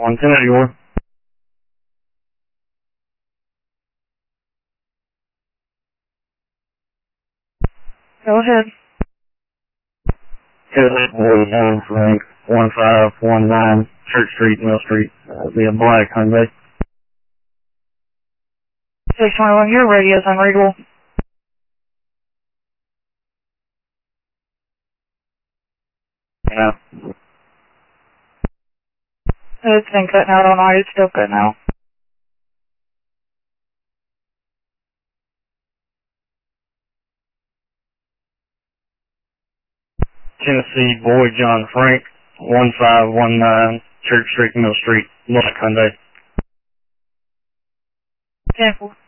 on 1081. Go ahead. Boy John Frank, 1519 Church Street, Mill Street, the black Hyundai. 621, your radio's unreadable. Yeah. It's been cutting out all night. It's still cutting out. Tennessee Boy John Frank, 1519 Church Street, Mill Street, black Hyundai. 10-4.